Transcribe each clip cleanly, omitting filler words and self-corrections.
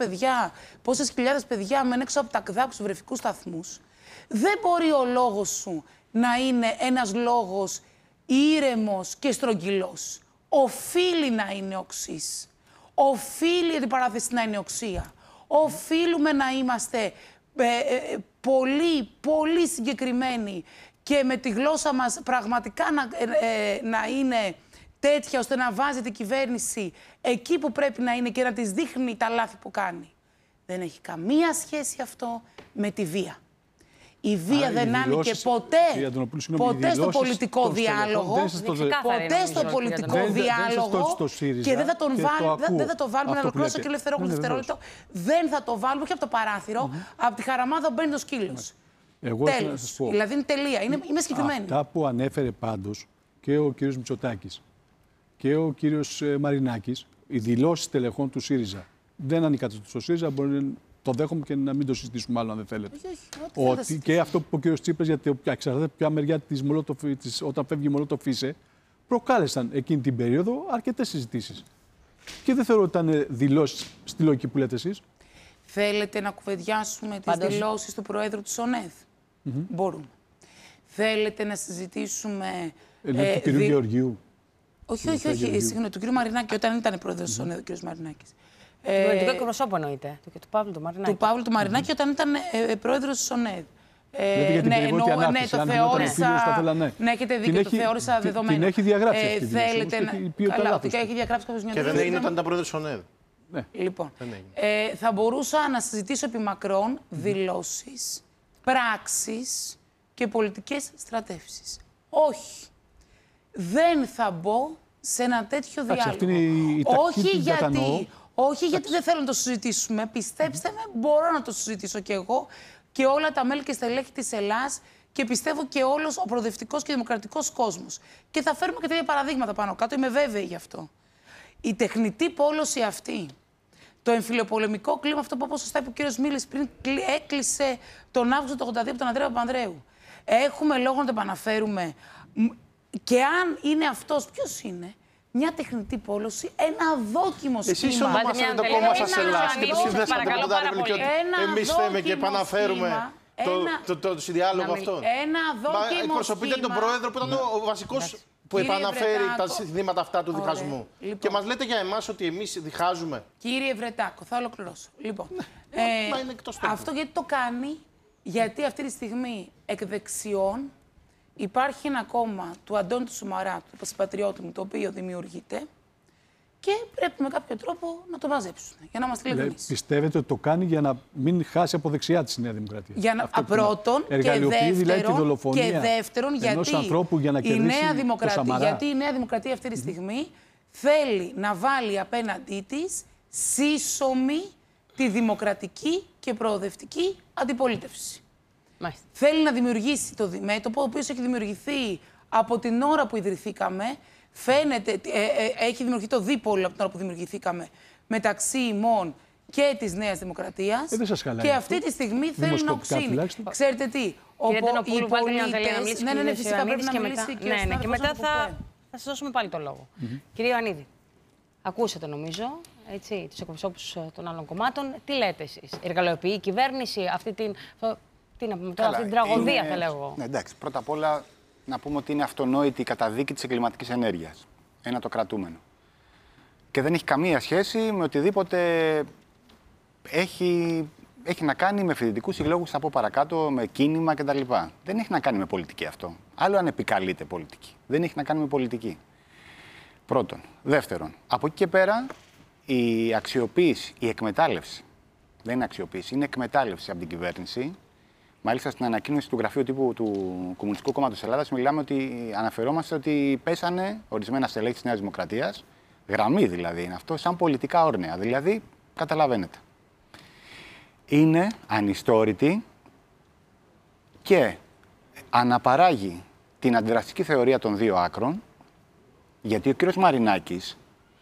παιδιά, πόσες χιλιάδες παιδιά μένουν έξω από τα ΚΔΑ στους βρεφικούς σταθμούς. Δεν μπορεί ο λόγος σου να είναι ένας λόγος ήρεμος και στρογγυλός. Οφείλει να είναι οξύς. Οφείλει η αντιπαράθεση να είναι οξία. Οφείλουμε να είμαστε πολύ, πολύ συγκεκριμένοι και με τη γλώσσα μας πραγματικά να είναι τέτοια ώστε να βάζει την κυβέρνηση εκεί που πρέπει να είναι και να της δείχνει τα λάθη που κάνει. Δεν έχει καμία σχέση αυτό με τη βία. Η βία δεν άνοιγε ποτέ στο πολιτικό διάλογο. Ποτέ στο πολιτικό διάλογο. Και δεν θα το βάλουμε, να ολοκληρώσω και ελευθερό δευτερόλεπτο. Δεν θα το βάλουμε και από το παράθυρο. Από τη χαραμάδα μπαίνει το σκύλος. Τέλος. Δηλαδή είναι τελεία. Είμαι συγκεκριμένη. Αυτά που ανέφερε πάντως και ο κύριος Μητσοτάκης και ο κύριος Μαρινάκης, οι δηλώσεις τελεχών του ΣΥΡΙΖΑ δεν ανήκατε στο ΣΥΡΙΖΑ, μπορεί το δέχομαι και να μην το συζητήσουμε άλλο, αν δεν θέλετε. Ότι και αυτό που είπε ο κύριος Τσίπρας, γιατί εξαρτάται ποια μεριά όταν φεύγει η Μολότοφ-Φίσε, προκάλεσαν εκείνη την περίοδο αρκετές συζητήσεις. Και δεν θεωρώ ότι ήταν δηλώσεις στη λογική που λέτε εσείς. Θέλετε να κουβεντιάσουμε τις δηλώσεις του Προέδρου της ΟΝΕΔ? Μπορούμε. Θέλετε να συζητήσουμε. Του κυρίου Γεωργίου. Όχι, συγγνώμη, του κύριου Μαρινάκη, όταν ήταν πρόεδρος της ΟΝΕΔ, ο κύριος Μαρινάκης. Πολιτικό εκπροσώπο εννοείται. Του Παύλου του Μαρινάκη. Του Παύλου του Μαρινάκη, όταν ήταν πρόεδρος της ΟΝΕΔ. Ναι, το θεώρησα. Ναι, έχετε δίκιο, το θεώρησα δεδομένο. Την έχει διαγράψει αυτή. Θέλετε να. Καλά, ότι έχει διαγράψει κάποιος μια Και δεν έγινε όταν ήταν πρόεδρος της ΟΝΕΔ. Λοιπόν, θα μπορούσα να συζητήσω επί μακρόν δηλώσεις, πράξεις και πολιτικές στρατεύσεις. Όχι. Δεν θα μπω σε ένα τέτοιο διάλογο. Όχι γιατί δεν θέλω να το συζητήσουμε. Πιστέψτε με, μπορώ να το συζητήσω κι εγώ και όλα τα μέλη και στελέχη της Ελλάδας και πιστεύω και όλος ο προοδευτικός και δημοκρατικός κόσμος. Και θα φέρουμε και τέτοια παραδείγματα πάνω κάτω, είμαι βέβαιη γι' αυτό. Η τεχνητή πόλωση αυτή, το εμφυλιοπολεμικό κλίμα, αυτό που όπως σωστά είπε ο κύριος Μίλης πριν, έκλεισε τον Αύγουστο του 1982 από τον Ανδρέα Παπανδρέου. Έχουμε λόγο να το επαναφέρουμε. Και αν είναι αυτός, ποιος είναι? Μια τεχνητή πόλωση, ένα δόκιμο σχήμα. Εσείς ονομάσατε το κόμμα σας Ελλάς και το συνδέσατε με τον Δάριο και ότι εμείς θέμε και επαναφέρουμε το συνδιάλογο αυτό. Ένα δόκιμο σχήμα. Εκπροσωπείτε τον πρόεδρο που ήταν ο βασικός που επαναφέρει τα συνθήματα αυτά του διχασμού. Και μας λέτε για εμάς ότι εμείς διχάζουμε. Κύριε Βρετάκο, θα ολοκληρώσω. Λοιπόν, αυτό γιατί το κάνει? Γιατί αυτή τη στιγμή εκ δεξιών υπάρχει ένα κόμμα του Αντώνη του Σουμαρά, του συμπατριώτη μου, το οποίο δημιουργείται και πρέπει με κάποιο τρόπο να το μαζέψουν. Για να είμαστε ειλικρινείς. Πιστεύετε ότι το κάνει για να μην χάσει από δεξιά τη Νέα Δημοκρατία? Για να, πρώτον και δεύτερον, δηλαδή τη δολοφονία γιατί ανθρώπου για να γιατί η Νέα Δημοκρατία αυτή τη στιγμή θέλει να βάλει απέναντί της σύσσωμη τη δημοκρατική και προοδευτική αντιπολίτευση. Μάλιστα. Θέλει να δημιουργήσει το μέτωπο, ο οποίος έχει δημιουργηθεί από την ώρα που ιδρυθήκαμε. Φαίνεται, έχει δημιουργηθεί το δίπολο από την ώρα που δημιουργηθήκαμε μεταξύ ημών και της Νέας Δημοκρατίας. Και αυτή τη στιγμή θέλει να οξύνει. Ξέρετε τι, οι πολίτες... Ναι, φυσικά πρέπει να μιλήσει και μετά θα σας δώσουμε πάλι το λόγο. Κύριε Ιωαννίδη, ακούσατε νομίζω τους εκπροσώπους των άλλων κομμάτων. Τι λέτε εσείς? Εργαλειοποιεί η κυβέρνηση αυτή την τραγωδία, θα λέγω? Ναι, εντάξει. Πρώτα απ' όλα να πούμε ότι είναι αυτονόητη η καταδίκη της εγκληματικής ενέργειας. Ένα το κρατούμενο. Και δεν έχει καμία σχέση με οτιδήποτε έχει να κάνει με φοιτητικούς συλλόγους, θα πω παρακάτω, με κίνημα κτλ. Δεν έχει να κάνει με πολιτική αυτό. Άλλο αν επικαλείται πολιτική. Δεν έχει να κάνει με πολιτική. Πρώτον. Δεύτερον, από εκεί και πέρα η αξιοποίηση, η εκμετάλλευση, δεν είναι αξιοποίηση, είναι εκμετάλλευση από την κυβέρνηση. Μάλιστα, στην ανακοίνωση του Γραφείου Τύπου του Κομμουνιστικού Κόμματος Ελλάδας μιλάμε ότι αναφερόμαστε ότι πέσανε ορισμένα στελέχη της Νέας Δημοκρατίας, γραμμή δηλαδή είναι αυτό, σαν πολιτικά όρνεα. Δηλαδή, καταλαβαίνετε. Είναι ανιστόρητη και αναπαράγει την αντιδραστική θεωρία των δύο άκρων, γιατί ο κύριος Μαρινάκης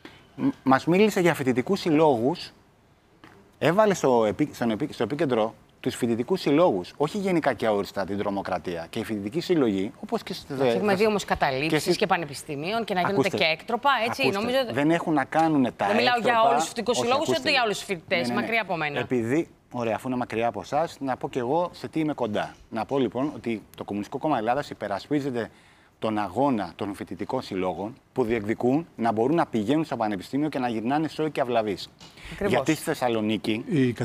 μας μίλησε για φοιτητικούς συλλόγους, έβαλε στο επίκεντρο τους φοιτητικούς συλλόγους, όχι γενικά και αόριστα την τρομοκρατία. Και οι φοιτητικοί σύλλογοι, όπως και στις Έχουμε δει όμως καταλήψεις και πανεπιστημίων και να γίνονται και έκτροπα. Έτσι, νομίζω... Δεν έχουν να κάνουν τα έκτροπα. Δεν μιλάω για όλους τους φοιτητικούς συλλόγους, ούτε για όλους τους φοιτητές. Μακριά από μένα. Επειδή, ωραία, αφού είναι μακριά από εσάς, να πω και εγώ σε τι είμαι κοντά. Να πω λοιπόν ότι το Κομμουνιστικό Κόμμα Ελλάδας υπερασπίζεται τον αγώνα των φοιτητικών συλλόγων που διεκδικούν να μπορούν να πηγαίνουν στο πανεπιστήμιο και να γυρνάνε σώοι και αυλαβείς. Γιατί στη Θεσσαλονίκη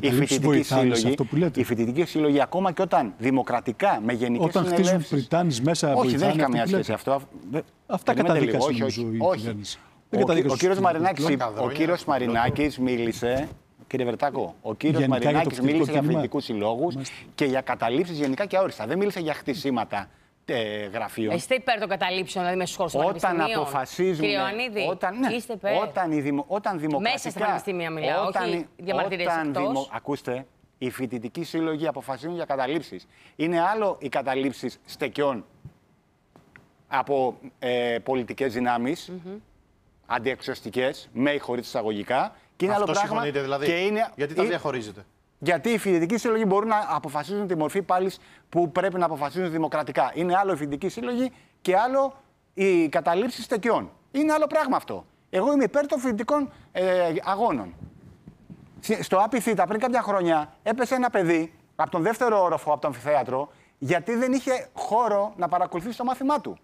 οι φοιτητικοί σύλλογοι, ακόμα και όταν δημοκρατικά με γενικές συνελεύσεις. Όταν χτίζουν πριτάνες μέσα από όχι, δεν έχει καμία σχέση αυτό. Αυτά καταδίκασε όχι. Ο κύριος Μαρινάκης μίλησε. Κύριε Βερτάκο, ο κύριος Μαρινάκης μίλησε για φοιτητικούς συλλόγους και για καταλήψεις γενικά και αόριστα. Δεν μίλησε για χτισήματα γραφείων. Είστε υπέρ των καταλήψεων, δηλαδή με στους χώρους των πανεπιστημίων? Όταν αποφασίζουμε. Κύριε Ιωαννίδη, είστε υπέρ. Όταν δημοκρατικά. Μέσα στα πανεπιστήμια μιλάω, όχι διαμαρτυρίες εκτός. Ακούστε, οι φοιτητικοί σύλλογοι αποφασίζουν για καταλήψεις. Είναι άλλο οι καταλήψεις στεκιών από πολιτικές δυνάμεις, αντιεξωστικές, με ή χωρίς εισαγωγικά. Και είναι αυτό άλλο πράγμα. Δηλαδή. Και είναι, γιατί τα διαχωρίζετε? Γιατί οι φοιτητικοί σύλλογοι μπορούν να αποφασίζουν τη μορφή πάλι που πρέπει να αποφασίζουν δημοκρατικά. Είναι άλλο οι φοιτητικοί σύλλογοι και άλλο οι καταλήψεις στεκιών. Είναι άλλο πράγμα αυτό. Εγώ είμαι υπέρ των φοιτητικών αγώνων. Στο ΑΠΙΘΙΤΑ πριν κάποια χρόνια έπεσε ένα παιδί από τον δεύτερο όροφο, από το αμφιθέατρο, γιατί δεν είχε χώρο να παρακολουθήσει το μάθημά του.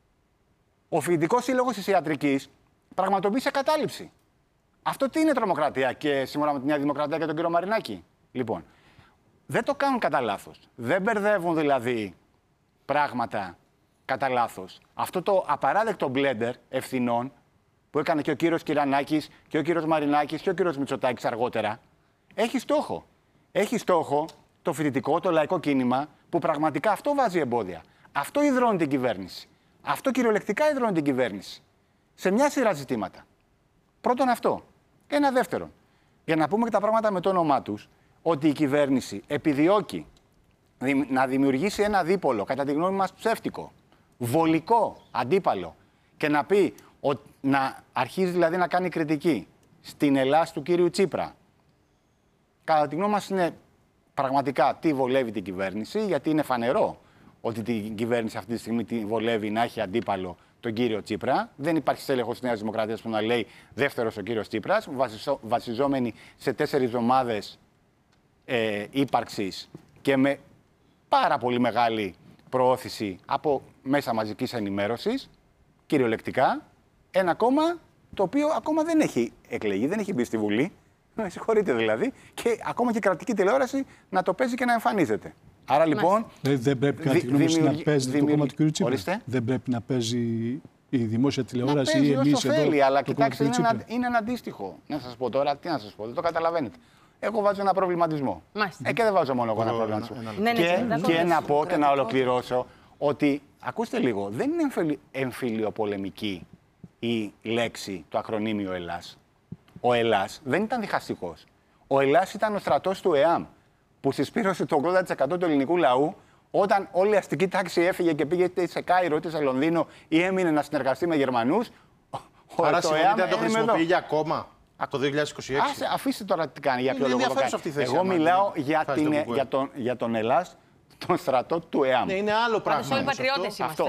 Ο Φοιτητικός Σύλλογος της Ιατρικής πραγματοποίησε κατάληψη. Αυτό τι είναι τρομοκρατία και σύμφωνα με τη Νέα Δημοκρατία και τον κύριο Μαρινάκη? Λοιπόν, δεν το κάνουν κατά λάθος. Δεν μπερδεύουν δηλαδή πράγματα κατά λάθος. Αυτό το απαράδεκτο μπλέντερ ευθυνών που έκανε και ο κύριος Κυρανάκης και ο κύριος Μαρινάκης και ο κύριος Μητσοτάκης αργότερα, έχει στόχο. Έχει στόχο το φοιτητικό, το λαϊκό κίνημα που πραγματικά αυτό βάζει εμπόδια. Αυτό ιδρώνει την κυβέρνηση. Αυτό κυριολεκτικά ιδρώνει την κυβέρνηση. Σε μια σειρά ζητήματα. Πρώτον αυτό. Και ένα δεύτερον. Για να πούμε και τα πράγματα με το όνομά τους, ότι η κυβέρνηση επιδιώκει να δημιουργήσει ένα δίπολο, κατά τη γνώμη μας ψεύτικο, βολικό, αντίπαλο, και να πει, να αρχίζει δηλαδή να κάνει κριτική στην Ελλάδα του κύριου Τσίπρα. Κατά τη γνώμη μας είναι πραγματικά τι βολεύει την κυβέρνηση, γιατί είναι φανερό ότι την κυβέρνηση αυτή τη στιγμή τη βολεύει να έχει αντίπαλο τον κύριο Τσίπρα. Δεν υπάρχει στέλεχος της Νέας Δημοκρατίας που να λέει δεύτερος ο κύριος Τσίπρας, βασιζόμενοι σε 4 εβδομάδες ύπαρξης και με πάρα πολύ μεγάλη προώθηση από μέσα μαζικής ενημέρωσης, κυριολεκτικά, ένα κόμμα το οποίο ακόμα δεν έχει εκλεγεί, δεν έχει μπει στη Βουλή, με συγχωρείτε δηλαδή, και ακόμα και η κρατική τηλεόραση να το παίζει και να εμφανίζεται. Άρα λοιπόν. Δεν πρέπει κατά τη γνώμη σας να παίζει το κόμμα του κ. Τσίπρα. Ορίστε. Δεν πρέπει να παίζει η δημόσια τηλεόραση ή εμείς εδώ. Θέλει, αλλά κοιτάξτε, είναι ένα αντίστοιχο. Να σας πω τώρα, τι να σας πω, δεν το καταλαβαίνετε. Εγώ βάζω ένα προβληματισμό. Και δεν βάζω μόνο εγώ ένα προβληματισμό. Και να πω και να ολοκληρώσω ότι, ακούστε λίγο, δεν είναι εμφυλιοπολεμική η λέξη, το ακρονίμιο Ελλάς. Ο Ελλάς δεν ήταν διχαστικός. Ο Ελλάς ήταν ο στρατός του ΕΑΜ, που συσπήρωσε το 80% του ελληνικού λαού όταν όλη η αστική τάξη έφυγε και πήγε είτε σε Κάιρο είτε σε Λονδίνο ή έμεινε να συνεργαστεί με Γερμανούς. Άρα συμφωνείτε να το χρησιμοποιεί για ακόμα το 2026. Αφήστε τώρα τι κάνει, για ποιο λόγο το κάνει. Εγώ μιλάω για τον Ελλάς, τον στρατό του ΕΑΜ. Ναι, είναι άλλο πράγμα. Όλοι πατριώτες είμαστε.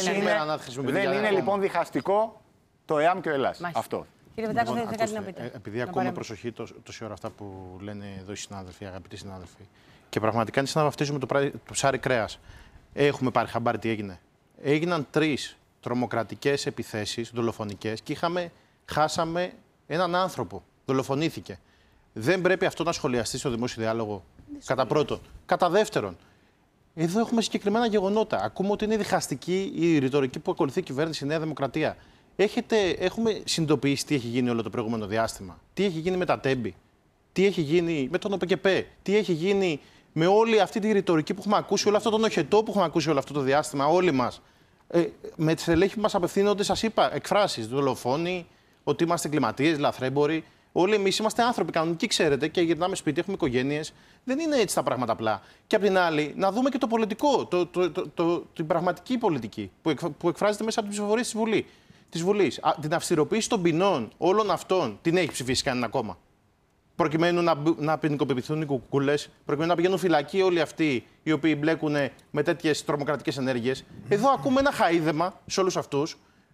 Δεν είναι λοιπόν διχαστικό το ΕΑΜ και ο Ελλάς. Αυτό. Κύριε Βετάκο, θέλετε κάτι να πείτε? Επειδή ακούμε προσοχή τόση ώρα αυτά που λένε εδώ οι συνάδελφοι, αγαπητοί συνάδελφοι, και πραγματικά είναι σαν να βαφτίζουμε το ψάρι κρέας. Έχουμε πάρει χαμπάρι τι έγινε. Έγιναν 3 τρομοκρατικές επιθέσεις, δολοφονικές, και χάσαμε έναν άνθρωπο. Δολοφονήθηκε. Δεν πρέπει αυτό να σχολιαστεί στο δημόσιο διάλογο. Κατά πρώτον. Κατά δεύτερον, εδώ έχουμε συγκεκριμένα γεγονότα. Ακούμε ότι είναι διχαστική η ρητορική που ακολουθεί η κυβέρνηση, η Νέα Δημοκρατία. Έχουμε συνειδητοποιήσει τι έχει γίνει όλο το προηγούμενο διάστημα? Τι έχει γίνει με τα Τέμπη? Τι έχει γίνει με τον ΟΠΚΠ? Τι έχει γίνει με όλη αυτή τη ρητορική που έχουμε ακούσει, όλο αυτό το νοχετό που έχουμε ακούσει όλο αυτό το διάστημα, όλοι μας? Με τις ελέγχοι που μας απευθύνονται, σας είπα, εκφράσεις, δολοφόνοι, ότι είμαστε εγκληματίες, λαθρέμποροι. Όλοι εμείς είμαστε άνθρωποι κανονικοί, ξέρετε, και γυρνάμε σπίτι, έχουμε οικογένειες. Δεν είναι έτσι τα πράγματα απλά. Και απ' την άλλη, να δούμε και το πολιτικό, την πραγματική πολιτική που εκφράζεται μέσα από τις ψηφοφορίες της Βουλής. Την αυστηροποίηση των ποινών όλων αυτών την έχει ψηφίσει κανένα κόμμα? προκειμένου να ποινικοποιηθούν οι κουκούλες, προκειμένου να πηγαίνουν φυλακή όλοι αυτοί οι οποίοι μπλέκουν με τέτοιες τρομοκρατικές ενέργειες. Εδώ ακούμε ένα χαΐδεμα σε όλους αυτούς,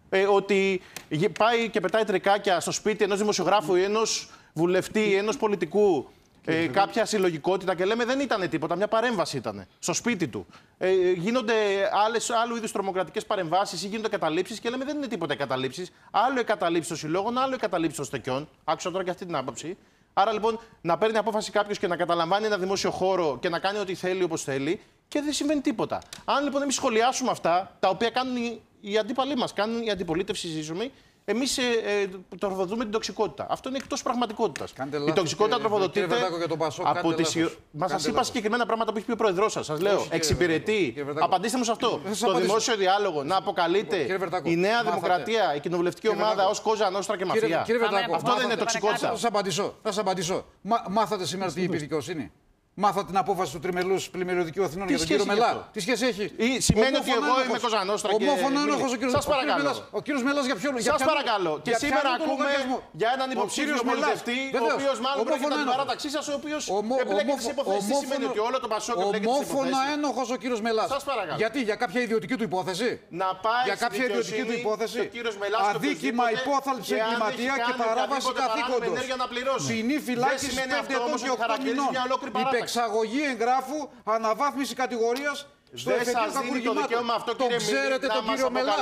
ότι πάει και πετάει τρικάκια στο σπίτι ενός δημοσιογράφου ή ενός βουλευτή, ενός πολιτικού, κάποια συλλογικότητα και λέμε δεν ήταν τίποτα, μια παρέμβαση ήταν στο σπίτι του. Γίνονται άλλου είδους τρομοκρατικές παρεμβάσεις ή γίνονται καταλήψεις και λέμε δεν είναι τίποτα οι καταλήψεις. Άλλο οι καταλήψεις των συλλόγων, άλλο οι καταλήψεις των στεκιών. Άκουσα τώρα και αυτή την άποψη. Άρα λοιπόν να παίρνει απόφαση κάποιος και να καταλαμβάνει ένα δημόσιο χώρο και να κάνει ό,τι θέλει όπως θέλει και δεν συμβαίνει τίποτα. Αν λοιπόν εμείς σχολιάσουμε αυτά, τα οποία κάνουν οι αντίπαλοι μας, κάνουν η αντιπολίτευση σύζυγοι, εμείς τροφοδοτούμε την τοξικότητα. Αυτό είναι εκτός πραγματικότητας. Η τοξικότητα τροφοδοτείται από τις. Μα σας είπα συγκεκριμένα πράγματα που έχει πει ο πρόεδρός σας. Σας λέω, εξυπηρετεί. Απαντήστε μου σε αυτό. Το δημόσιο διάλογο να αποκαλείται η Νέα Δημοκρατία, η κοινοβουλευτική ομάδα ως κόζα νόστρα και μαφία. Αυτό δεν είναι τοξικότητα. Θα σας απαντήσω. Μάθατε σήμερα τι είπε η δικαιοσύνη? Μάθα την απόφαση του τριμελούς πλημμυριωδικού Αθηνών για τον κύριο Μελά. Τι σχέση έχει? Σημαίνει ότι εγώ είμαι κοζανόστρα και. Ομόφωνο ένοχος ο κύριος Μελάς. Ο κύριος Μελάς για ποιον? Σας παρακαλώ. Και σήμερα ακούμε για έναν υποψήφιο βουλευτή, ο οποίος μάλλον προέρχεται από την παράταξή σας, ο οποίος εμπλέκεται σε υποθέσεις. Τι σημαίνει ότι όλο το Πασόκ εμπλέκεται σε υποθέσεις? Ομόφωνα ένοχος ο κύριος Μελάς. Σας παρακαλώ. Γιατί? Για κάποια ιδιωτική του υπόθεση? Να πάει για κάποια ιδιωτική του υπόθεση. Αδίκημα, υπόθαλψη, εγκληματία και παράβαση καθήκοντος. Ποινή φυλάκισης 5 ετών και 8 μηνών. Υπεξαγωγή εγγράφου, αναβάθμιση κατηγορίας στο εφετείο κακουργημάτων. Το ξέρετε τον κύριο Μελά?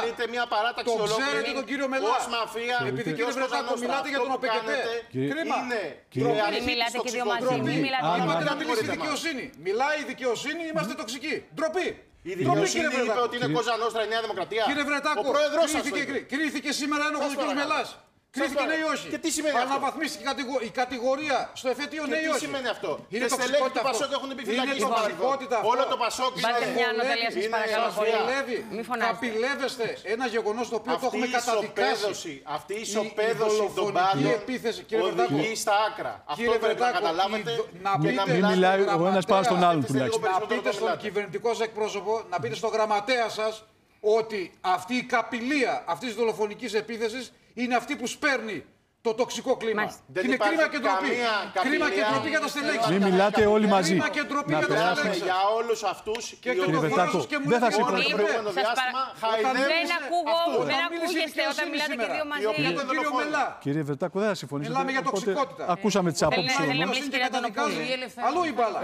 Το ξέρετε τον κύριο Μελά? Επειδή κύριε Βρετάκο μιλάτε για τον ΟΠΕΚΕΤ. Κρίμα. Μην μιλάτε και δύο μαζί. Είπατε να μιλήσει η δικαιοσύνη. Μιλάει η δικαιοσύνη, είμαστε τοξικοί. Ντροπή. Η δικαιοσύνη είπε ότι είναι κοζανόστρα η Νέα Δημοκρατία. Κύριε Βρετάκο, κρίθηκε σήμερα ένοχος ο κύριος Μελάς. Κρίθηκε ναι ή όχι? Και τι σημαίνει αυτό? Αναβαθμίστηκε η κατηγορία στο εφετείο ναι ή όχι? Τι σημαίνει αυτό? Είναι και στελέχη του Πασόκ έχουν επιφυλακίσει στο παρελθόν. Όλο το Πασόκ καπηλεύεστε ένα γεγονός το οποίο το έχουμε καταδικάσει. Αυτή η ισοπαίδωση των πάντων οδηγεί στα άκρα. Αυτό πρέπει να καταλάβετε. Μην μιλάει ο ένας πάνω στον άλλον τουλάχιστον. Να πείτε στον κυβερνητικό σας εκπρόσωπο, να πείτε στον γραμματέα σας ότι αυτή η καπηλεία αυτής της δολοφονικής επίθεσης είναι αυτή που σπέρνει το τοξικό κλίμα. Είναι κρίμα και ντροπή. Κρίμα και ντροπή για τα στελέχη. Μην μιλάτε όλοι μαζί. Κρίμα και ντροπή για τα στελέχη. Για όλους αυτούς και το Βερτάκο, δεν θα συμφωνήσω. Δεν ακούγεστε όταν μιλάτε και δύο μαζί. Για τον κύριο Μελά. Κύριε Βερτάκο, δεν θα συμφωνήσω. Μιλάμε για τοξικότητα. Ακούσαμε τις απόψεις όλων μας. Αλλού η μπάλα.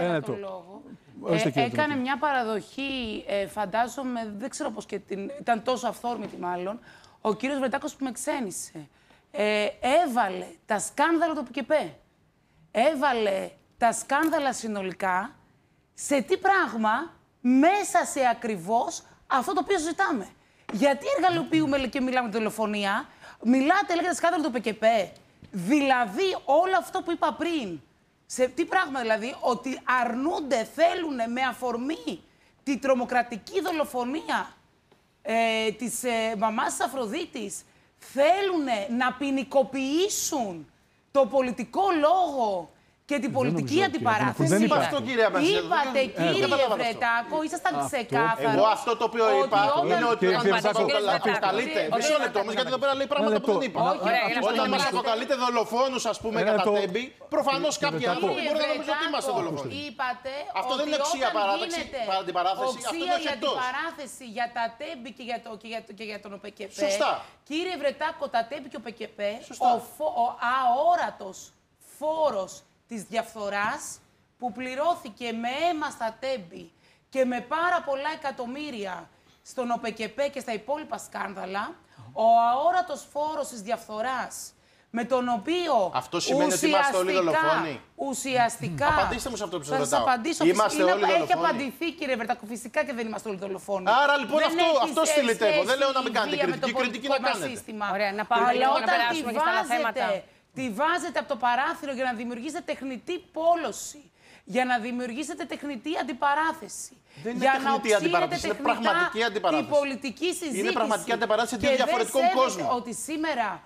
Έκανε μια παραδοχή, φαντάζομαι, δεν ξέρω πώς και ήταν τόσο αυθόρμητη μάλλον, ο κύριος Βρετάκος που με ξένησε. Έβαλε τα σκάνδαλα του ΠΚΠ. Έβαλε τα σκάνδαλα συνολικά σε τι πράγμα? Μέσα σε ακριβώς αυτό το οποίο ζητάμε. Γιατί εργαλειοποιούμε και μιλάμε για δολοφονία? Μιλάτε, λέγεται, σκάνδαλα του ΠΚΠ. Δηλαδή όλο αυτό που είπα πριν. Σε τι πράγμα δηλαδή? Ότι αρνούνται, θέλουν με αφορμή τη τρομοκρατική δολοφονία της μαμάς της Αφροδίτης, θέλουν να ποινικοποιήσουν το πολιτικό λόγο και την πολιτική αντιπαράθεση. Είπατε, κύριε Βρετάκο, ήσασταν ξεκάθαρος. Εγώ αυτό το οποίο είπα είναι ότι αποκαλείται. Μισό λεπτό όμως, γιατί εδώ πέρα λέει πράγματα που δεν είπα. Όταν μας αποκαλείτε δολοφόνους, ας πούμε, κατά τέμπη, προφανώς κάποιοι άνθρωποι μπορούν να νομίζουν ότι είμαστε δολοφόνοι. Αυτό δεν είναι οξία αντιπαράθεση. Οξία η αντιπαράθεση για τα τέμπη και για τον ΟΠΕΚΕΠ. Σωστά. Κύριε Βρετάκο, τα τέμπη και ο ΟΠΕΚΕΠ, ο αόρατος φόρος της διαφθοράς που πληρώθηκε με αίμα στα τέμπη και με πάρα πολλά εκατομμύρια στον ΟΠΕΚΕΠ και στα υπόλοιπα σκάνδαλα, ο αόρατος φόρος της διαφθοράς με τον οποίο αυτό σημαίνει ότι είμαστε όλοι δολοφόνοι. Ουσιαστικά. Απαντήστε μου σε αυτό που σας ρωτάω. Είμαστε όλοι δολοφόνοι. Έχει απαντηθεί, κύριε Βρετάκο, φυσικά και δεν είμαστε όλοι δολοφόνοι. Άρα λοιπόν αυτό στυλιτεύω. Δεν λέω να μην κάνετε κριτική. Κριτική να κάνετε. Ωραία, να πάμε λίγο να περάσουμε και στα άλλα θέματα. Τη βάζετε από το παράθυρο για να δημιουργήσετε τεχνητή πόλωση, για να δημιουργήσετε τεχνητή αντιπαράθεση. Δεν είναι τεχνητή αντιπαράθεση, είναι πραγματική αντιπαράθεση. Την πολιτική συζήτηση. Είναι πραγματική αντιπαράθεση δύο διαφορετικών κόσμων. Ότι σήμερα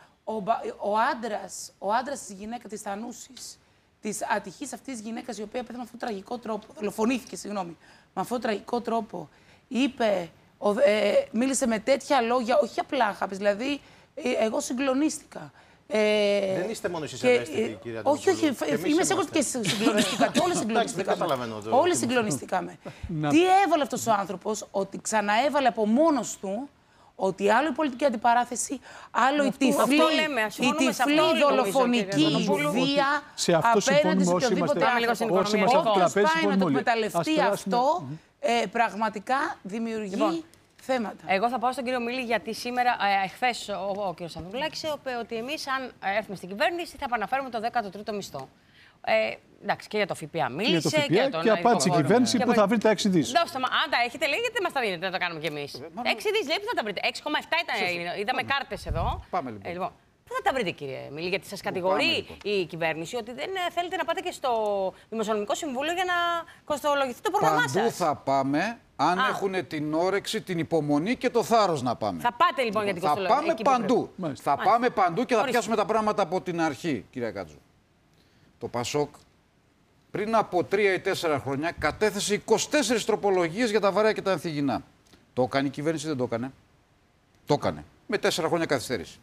ο άντρας της γυναίκας, της Θανούσης, της ατυχής αυτής της γυναίκας, η οποία πέθανε με αυτόν τον τραγικό τρόπο, δολοφονήθηκε, συγγνώμη, με αυτόν τον τραγικό τρόπο, είπε, μίλησε με τέτοια λόγια, όχι απλά αγάπης, δηλαδή εγώ συγκλονίστηκα. Δεν είστε μόνο εσείς ευαίσθητοι, κυρία Αντωνοπούλου. Όχι, είμαι σίγουρη και συγκλονιστήκατε. Όλοι συγκλονιστήκαμε. Όλοι συγκλονιστήκαμε. Τι έβαλε αυτός ο άνθρωπος, ότι ξαναέβαλε από μόνος του ότι άλλο η πολιτική αντιπαράθεση, άλλο η τυφλή δολοφονική βία απέναντι σε οποιοδήποτε άνθρωπο. Όποιος πάει να το εκμεταλλευτεί αυτό, πραγματικά δημιουργεί θέματα. Εγώ θα πάω στον κύριο Μίλη, γιατί σήμερα, εχθές, ο κύριος Ανδρουλάκης είπε ότι εμείς, αν έρθουμε στην κυβέρνηση, θα επαναφέρουμε το 13ο μισθό. Εντάξει, και για το ΦΠΑ μίλησε. Και απάντησε η κυβέρνηση που θα βρει τα 6 δις. Δώστε, αν τα έχετε, λέει, γιατί δεν μας τα δίνετε, να το κάνουμε κι εμείς. 6 δις, λέει, πού θα τα βρείτε. 6,7 ήταν, είδαμε κάρτες εδώ. Πάμε λοιπόν. Πού θα τα βρείτε, κύριε Μίλη, γιατί σας κατηγορεί η κυβέρνηση ότι δεν θέλετε να πάτε και στο Δημοσιονομικό Συμβούλιο για να κοστολογηθεί το πρόγραμμά σας. Παντού θα πάμε, αν έχουν την όρεξη, την υπομονή και το θάρρος να πάμε. Θα πάτε λοιπόν για την κοστολογία. Θα πάμε παντού. Θα πάμε παντού και θα πιάσουμε τα πράγματα από την αρχή, κυρία Κάτζου. Το ΠΑΣΟΚ πριν από 3 ή 4 χρόνια κατέθεσε 24 τροπολογίες για τα βαρέα και τα ανθυγινά. Το έκανε η κυβέρνηση, δεν το έκανε. Το έκανε. Με 4 χρόνια καθυστέρηση.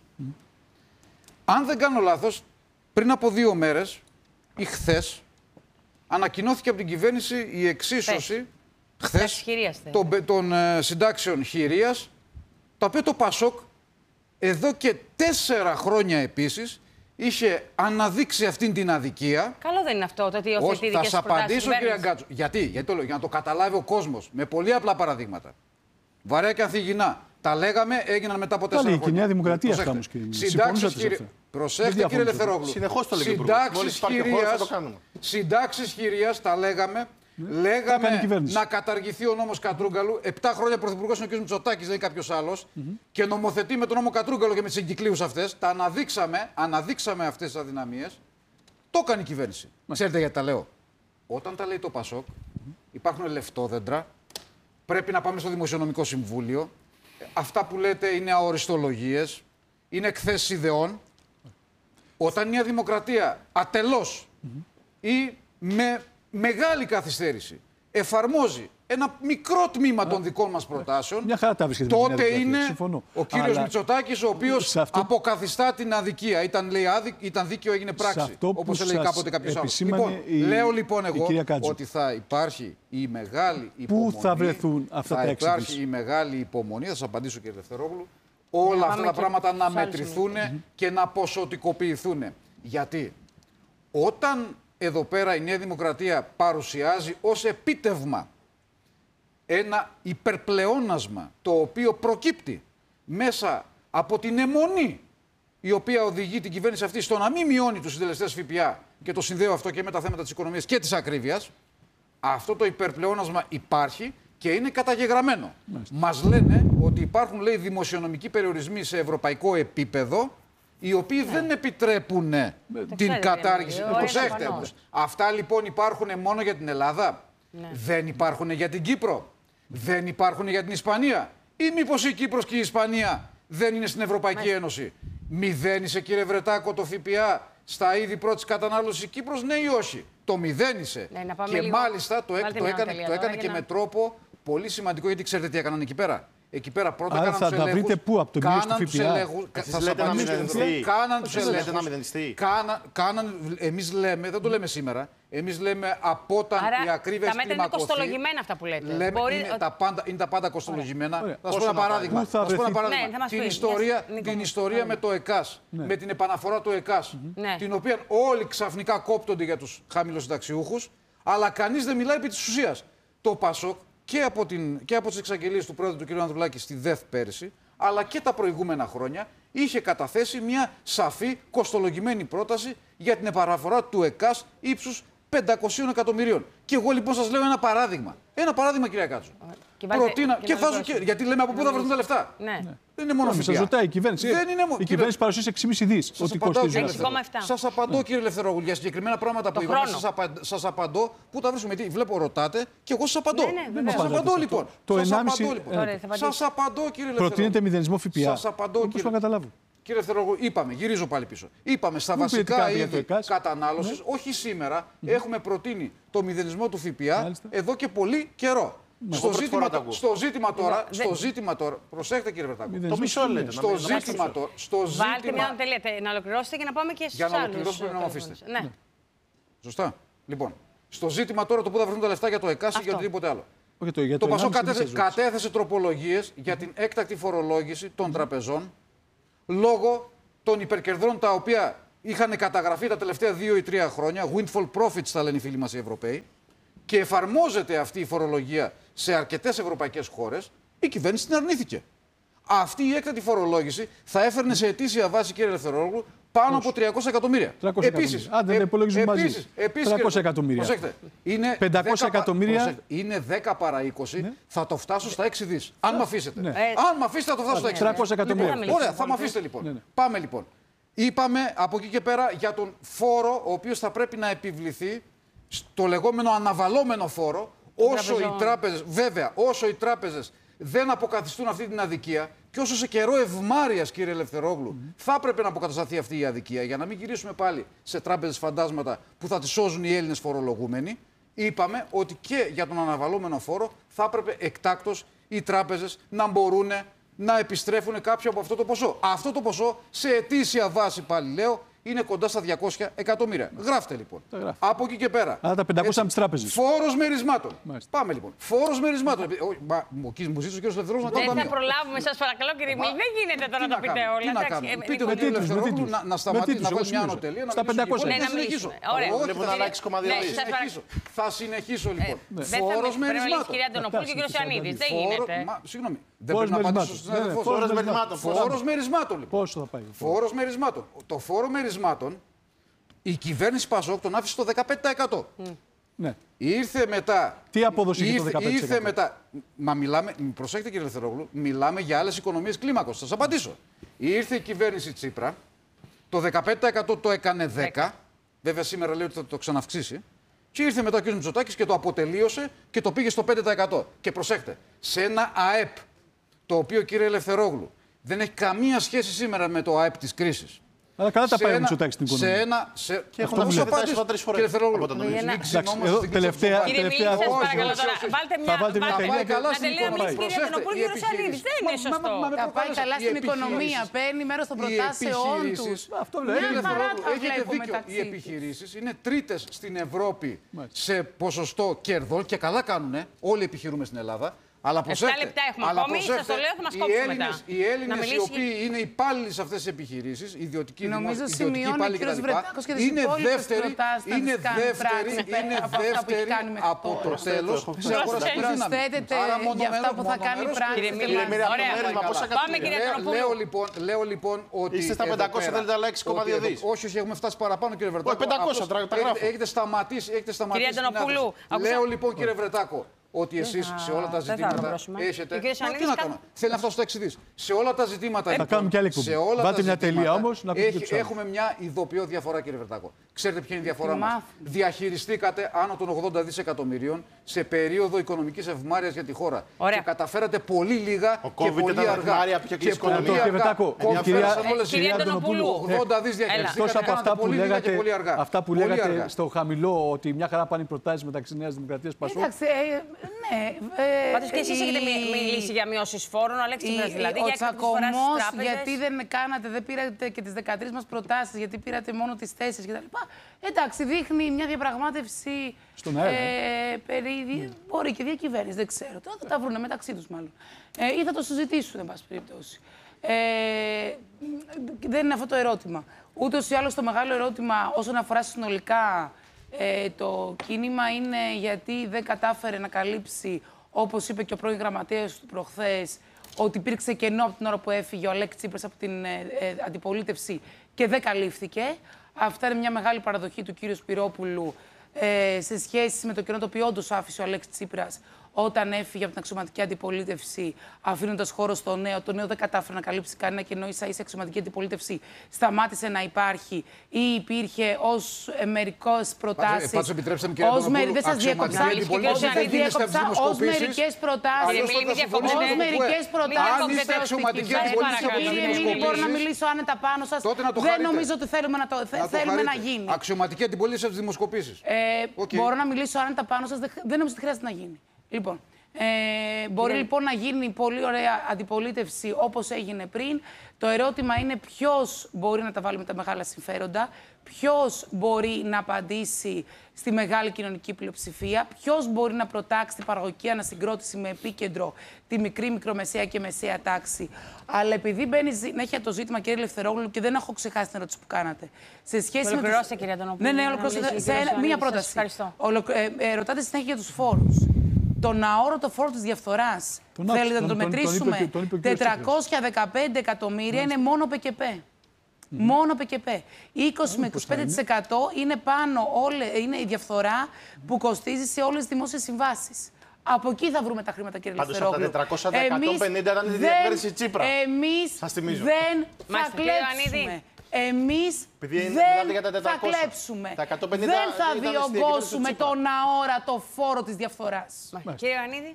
Αν δεν κάνω λάθος, πριν από 2 μέρες ή χθες, ανακοινώθηκε από την κυβέρνηση η εξίσωση χθες των συντάξεων χειρίας, τα οποία το ΠΑΣΟΚ εδώ και 4 χρόνια επίσης είχε αναδείξει αυτήν την αδικία. Καλό δεν είναι αυτό το ότι υιοθετεί δικές Θα σας απαντήσω, κύριε Γκάτσου. Γιατί το λέω, για να το καταλάβει ο κόσμος. Με πολύ απλά παραδείγματα. Βαρέα και ανθυγινά. Τα λέγαμε, έγιναν μετά από 4 χρόνια. Και η Νέα Δημοκρατία αυτά όμως, κύριε Μίλη. Προσέχτε, κύριε Ελευθερόγλου. Συνεχώς το λέγει. Συντάξεις χειρίας, τα λέγαμε. Λέγαμε να καταργηθεί ο νόμος Κατρούγκαλου. 7 χρόνια πρωθυπουργός είναι ο κ. Μητσοτάκης, δεν είναι κάποιος άλλος. Και νομοθετεί με τον νόμο Κατρούγκαλου και με τις εγκυκλίους αυτές. Τα αναδείξαμε αυτές τις αδυναμίες. Το έκανε η κυβέρνηση. Ξέρετε γιατί τα λέω. Όταν τα λέει το ΠΑΣΟΚ, υπάρχουν λεφτόδεντρα. Πρέπει να πάμε στο Δημοσιονομικό Συμβούλιο. Αυτά που λέτε είναι αοριστολογίες, είναι εκθέσεις ιδεών. Όταν μια δημοκρατία ατελώς ή με μεγάλη καθυστέρηση εφαρμόζει ένα μικρό τμήμα των δικών μας προτάσεων, τότε είναι ο κύριος Μητσοτάκης ο οποίος αποκαθιστά την αδικία. Ήταν δίκαιο, έγινε πράξη, όπως έλεγε κάποτε κάποιος άλλος. Λέω λοιπόν εγώ ότι θα υπάρχει η μεγάλη υπομονή. Πού θα βρεθούν αυτά τα 6 δις? Θα υπάρχει η μεγάλη υπομονή, θα σας απαντήσω κύριε Ελευθερόγλου, όλα αυτά τα πράγματα να μετρηθούν και να ποσοτικοποιηθούν. Γιατί όταν εδώ πέρα η Νέα Δημοκρατία παρουσιάζει ως επίτευγμα ένα υπερπλεόνασμα το οποίο προκύπτει μέσα από την αιμονή η οποία οδηγεί την κυβέρνηση αυτή στο να μην μειώνει τους συντελεστές ΦΠΑ και το συνδέω αυτό και με τα θέματα της οικονομίας και της ακρίβειας, αυτό το υπερπλεόνασμα υπάρχει και είναι καταγεγραμμένο. Μας λένε ότι υπάρχουν, λέει, δημοσιονομικοί περιορισμοί σε ευρωπαϊκό επίπεδο, οι οποίοι δεν επιτρέπουν την κατάργηση. Προσέχτε όμως. Αυτά λοιπόν υπάρχουν μόνο για την Ελλάδα. Δεν υπάρχουν για την Κύπρο. Δεν υπάρχουν για την Ισπανία. Ή μήπως η Κύπρος και η Ισπανία δεν είναι στην Ευρωπαϊκή Ένωση? Μηδένισε, κύριε Βρετάκο, το ΦΠΑ στα είδη πρώτης κατανάλωσης η Κύπρος, ναι ή όχι? Το μηδένισε. Και μάλιστα το έκανε και με τρόπο πολύ σημαντικό, γιατί ξέρετε τι έκαναν εκεί πέρα. Εκεί πέρα πρώτα κάναν τους ελέγχους. Θα τα βρείτε πού, από το μείωση του ΦΠΑ? Θα λέτε να μηδενιστεί. Κάναν τους ελέγχους. Εμείς λέμε, δεν το λέμε σήμερα, εμείς λέμε από όταν η ακρίβεια έχει κλιμακωθεί. Τα μέτρα είναι κοστολογημένα αυτά που λέτε. Είναι τα πάντα κοστολογημένα. Θα σας πω ένα παράδειγμα. Την ιστορία με το ΕΚΑΣ, με την επαναφορά του ΕΚΑΣ, την οποία όλοι ξαφνικά κόπτονται για τους χαμηλοσυνταξιούχους, αλλά κανείς δεν μιλάει επί της ουσίας. Το ΠΑΣΟΚ και από τις εξαγγελίες του πρόεδρου του κ. Ανδρουλάκη στη ΔΕΘ πέρυσι, αλλά και τα προηγούμενα χρόνια, είχε καταθέσει μια σαφή κοστολογημένη πρόταση για την επαναφορά του ΕΚΑΣ ύψους 500 εκατομμυρίων. Και εγώ λοιπόν σας λέω ένα παράδειγμα. Ένα παράδειγμα, κυρία Κάτσου. Και βάζω και. Γιατί λέμε από πού θα βρεθούν τα λεφτά. Δεν είναι μόνο ΦΠΑ. Σας ρωτάει η κυβέρνηση. Η κυβέρνηση παρουσίασε 6,5 δις. Ότι κοστίζει. Σας απαντώ, κύριε Ελευθερόγλου, για συγκεκριμένα πράγματα που είπαμε. Σας απαντώ πού τα βρίσκουμε. Γιατί βλέπω, ρωτάτε και εγώ σας απαντώ. Σας απαντώ λοιπόν. Σας απαντώ, κύριε Ελευθερόγλου. Προτείνετε μηδενισμό ΦΠΑ. Σας απαντώ, κύριε Ελευθερόγλου. Κύριε Ελευθερόγλου, είπαμε, γυρίζω πάλι πίσω. Είπαμε στα βασικά είδη κατανάλωσης, όχι σήμερα, έχουμε προτείνει το μηδενισμό του ΦΠΑ εδώ και πολύ καιρό. Στο ζήτημα τώρα, προσέχετε κύριε Βερτάκο. Το μισό λέτε. Βάλτε μια τελεία, να ολοκληρώσετε και να πάμε και στους άλλους. Για να ολοκληρώσουμε να με αφήσετε. Ναι. Σωστά. Λοιπόν, στο ζήτημα τώρα το πού θα βρουν τα λεφτά για το ΕΚΑΣ ή για οτιδήποτε άλλο. Το ΠΑΣΟΚ κατέθεσε τροπολογίες για την έκτακτη φορολόγηση των τραπεζών λόγω των υπερκερδών τα οποία είχαν καταγραφεί τα τελευταία 2 ή 3 χρόνια. Windfall profits θα λένε οι φίλοι μας οι Ευρωπαίοι. Και εφαρμόζεται αυτή η φορολογία σε αρκετές ευρωπαϊκές χώρες. Η κυβέρνηση την αρνήθηκε. Αυτή η έκτακτη φορολόγηση θα έφερνε σε ετήσια βάση, κύριε Ελευθερόγλου, πάνω από 300 εκατομμύρια. Επίσης, δεν υπολογίζουμε μαζί. 300 εκατομμύρια. Προσέξτε. Είναι 500 εκατομμύρια. Είναι 10 παρά 20. Ναι. Θα το φτάσω στα 6 δις. Αν με αφήσετε. Ναι. Αν με αφήσετε, θα το φτάσω στα 6 δις. 300 εκατομμύρια. Λοιπόν, ωραία, θα με αφήσετε λοιπόν. Ναι. Πάμε λοιπόν. Είπαμε από εκεί και πέρα για τον φόρο, ο οποίος θα πρέπει να επιβληθεί, στο λεγόμενο αναβαλώμενο φόρο, όσο οι τράπεζες δεν αποκαθιστούν αυτή την αδικία και όσο σε καιρό ευμάρειας, κύριε Ελευθερόγλου, θα έπρεπε να αποκατασταθεί αυτή η αδικία για να μην γυρίσουμε πάλι σε τράπεζες φαντάσματα που θα τις σώζουν οι Έλληνες φορολογούμενοι. Είπαμε ότι και για τον αναβαλώμενο φόρο θα έπρεπε εκτάκτως οι τράπεζες να μπορούν να επιστρέφουν κάποιο από αυτό το ποσό. Αυτό το ποσό σε ετήσια βάση, πάλι λέω, είναι κοντά στα 200 εκατομμύρια. Γράφτε λοιπόν. Από εκεί και πέρα. Αλλά τα 500 από τις τράπεζες. Φόρος μερισμάτων. Πάμε λοιπόν. Φόρος μερισμάτων. Μου ζήτησε ο κ. Ελευθερόγλου να το Δεν θα προλάβουμε, σας παρακαλώ, κύριε Μίλη. Δεν γίνεται τώρα να το πείτε όλα. Τι να κάνουμε. Πείτε τον κ. Ελευθερόγλου να σταματήσει να βάλει μια ανωτελεία. Στα 500. Να συνεχίσω. Θα συνεχίσω λοιπόν. Φόρος μερισμάτων. Κυρία Αντωνοπούλου και ο κ. Ιωαννίδης. Δεν γίνεται. Συγγνώμη. Δεν πρέπει να απαντήσω στον αδερφό. Φόρος μερισμάτων. Πόσο θα πάει. Φόρος μερισμάτων. Το φόρο μερισμάτων η κυβέρνηση ΠΑΣΟΚ τον άφησε στο 15%. Ναι. Ήρθε μετά. Τι απόδοση είχε το 15%. Ήρθε μετά. Μα μιλάμε, προσέχετε κύριε Ελευθερόγλου, μιλάμε για άλλες οικονομίες κλίμακος. Θα σας απαντήσω. Ήρθε η κυβέρνηση Τσίπρα, το 15% το έκανε 10%. Βέβαια σήμερα λέει ότι θα το ξαναυξήσει. Και ήρθε μετά ο κ. Μητσοτάκης και το αποτελείωσε και το πήγε στο 5%. Και προσέχτε, σε ένα ΑΕΠ, το οποίο κύριε Ελευθερόγλου δεν έχει καμία σχέση σήμερα με το ΑΕΠ της κρίσης. Αλλά καλά τα πάει ο Μητσοτάκης στην οικονομία. Και έχουν απαντήσει 3 φορές. Τελευταία. Κύριε Μίλη, σας παρακαλώ τώρα. Βάλτε μια τελεία. Να τελειώνει κύριε Αντωνοπούλου και ο κ. Ιωαννίδης. Δεν είναι σωστό. Τα πάει καλά στην οικονομία. Παίρνει μέρος των προτάσεών τους. Αυτό λέω. Έχετε δίκιο. Οι επιχειρήσεις είναι τρίτες στην Ευρώπη σε ποσοστό κερδών και καλά κάνουνε. Όλοι επιχειρούμε στην Ελλάδα. Αλλά 7 λεπτά έχουμε ακόμη, σας το λέω, θα μας κόψουμε μετά. Οι Έλληνες οι οποίοι είναι υπάλληλοι σε αυτές τις επιχειρήσεις, ιδιωτικοί υπάλληλοι κτλ. Είναι δεύτεροι από το τέλος σε αγοραστική δύναμη. Προσθέτεται για αυτά που θα κάνει πράξη. Πάμε κύριε Αντωνοπούλου. Λέω λοιπόν ότι είστε στα 500, θέλετε άλλα 6,2 δις. Όχι, έχουμε φτάσει παραπάνω κύριε Βρετάκο. 500, έχετε σταματήσει. Κύριε Αντωνοπούλου, λέω λοιπόν κύριε Βρετάκο, ότι εσείς σε όλα τα ζητήματα έχετε. Τι να κάνω. Θέλει να φτάσω στα 6 δις. Σε όλα τα ζητήματα. Θα κάνουμε κι άλλη κουμπί. Βάλτε μια τελεία όμως να πούμε. Έχουμε μια ειδοποιώ διαφορά, κύριε Βερτάκο. Ξέρετε ποια είναι η διαφορά μας. Διαχειριστήκατε άνω των 80 δισεκατομμυρίων σε περίοδο οικονομικής ευμάρειας για τη χώρα. Ωραία. Και καταφέρατε πολύ λίγα και πολύ αργά. Και πολύ αργά. Κυρία Αντωνοπούλου, 80 δις διαχειριστήκατε. Από αυτά που λέγατε στο χαμηλό, ότι μια χαρά πάνε οι προτάσεις μεταξύ Νέας Δημοκρατίας Πασόκ. Ναι. Πάντως και εσείς έχετε μιλήσει για μειώσεις φόρων, ο Αλέξης Τσίπρας δηλαδή. Ο τσακωμός, γιατί δεν κάνατε, δεν πήρατε και τις 13 μας προτάσεις, γιατί πήρατε μόνο τις 4 κτλ. Εντάξει, δείχνει μια διαπραγμάτευση περί. Μπορεί και διακυβέρνηση, δεν ξέρω. Τώρα θα τα βρούνε μεταξύ τους μάλλον. Ή θα το συζητήσουν, εν πάση περιπτώσει. Δεν είναι αυτό το ερώτημα. Ούτως ή άλλως το μεγάλο ερώτημα όσον αφορά συνολικά το κίνημα είναι γιατί δεν κατάφερε να καλύψει, όπως είπε και ο πρώην γραμματέας του προχθές, ότι υπήρξε κενό από την ώρα που έφυγε ο Αλέξης Τσίπρας από την αντιπολίτευση και δεν καλύφθηκε. Αυτά είναι μια μεγάλη παραδοχή του κύριου Σπυρόπουλου σε σχέση με το κενό το οποίο όντως άφησε ο Αλέξης Τσίπρας όταν έφυγε από την αξιωματική αντιπολίτευση, αφήνοντας χώρο στο νέο. Το νέο δεν κατάφερε να καλύψει κανένα κενό, ίσα-ίσα η αξιωματική αντιπολίτευση σταμάτησε να υπάρχει ή υπήρχε ως μερικές προτάσεις. Πάντως επιτρέψτε μου, κύριε Αντωνοπούλου, δεν σας διέκοψα. Ως μερικές προτάσεις. Ως μερικές προτάσεις. Μπορώ να μιλήσω άνετα πάνω σας. Δεν νομίζω ότι θέλουμε να γίνει. Αξιωματική αντιπολίτευση από τις δημοσκοπήσεις. Μπορώ να μιλήσω άνετα πάνω σας. Δεν νομίζω ότι χρειάζεται να γίνει. Λοιπόν, Μπορεί λοιπόν να γίνει πολύ ωραία αντιπολίτευση όπως έγινε πριν. Το ερώτημα είναι ποιος μπορεί να τα βάλει με τα μεγάλα συμφέροντα, ποιος μπορεί να απαντήσει στη μεγάλη κοινωνική πλειοψηφία, ποιος μπορεί να προτάξει την παραγωγική ανασυγκρότηση με επίκεντρο τη μικρή, μικρομεσαία και μεσαία τάξη. Αλλά επειδή μπαίνει συνέχεια το ζήτημα, κύριε Ελευθερόγλου, και δεν έχω ξεχάσει την ερώτηση που κάνατε. Σε σχέση με τους... κυρία Αντωνοπούλου. Ναι, ολοκληρώστε. Μία πρόταση. Ρωτάτε συνέχεια για τους φόρους. Τον αόρατο φόρο της διαφθοράς, θέλετε να το μετρήσουμε, 415 εκατομμύρια είναι μόνο ΠΚΠ. Μόνο ΠΚΠ. 20 με 25% είναι πάνω, είναι η διαφθορά που κοστίζει σε όλες τις δημόσιες συμβάσεις. Από εκεί θα βρούμε τα χρήματα, κύριε Ελευθερόγλου. Πάντως από τα 450 ήταν η διακυβέρνηση Τσίπρα. Εμείς δεν θα κλέψουμε. Εμείς δεν θα κλέψουμε. Δεν θα διωγγώσουμε τον αόρατο φόρο της διαφθοράς. Κύριε Ιωαννίδη.